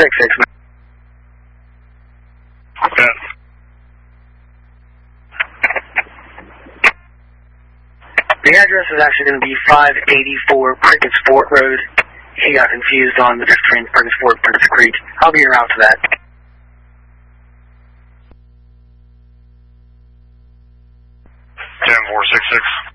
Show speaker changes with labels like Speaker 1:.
Speaker 1: 466.
Speaker 2: Okay.
Speaker 1: The address is actually going to be 584 Prickett's Fort Road. He got confused on the difference between Prickett's Fort and Prickett's Creek. I'll be around for that.
Speaker 2: 10466.